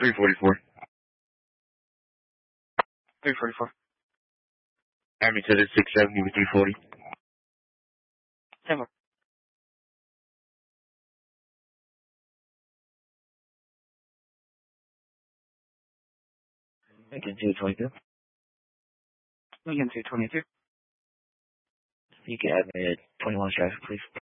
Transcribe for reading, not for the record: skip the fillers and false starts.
344. 344. Army to the 670 with 340. 10 more. Lincoln 222. Lincoln 222. You can add me at 21 traffic, please.